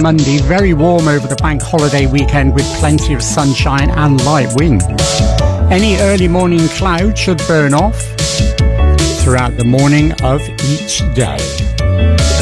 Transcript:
Monday. Very warm over the bank holiday weekend with plenty of sunshine and light winds. Any early morning clouds should burn off throughout the morning of each day.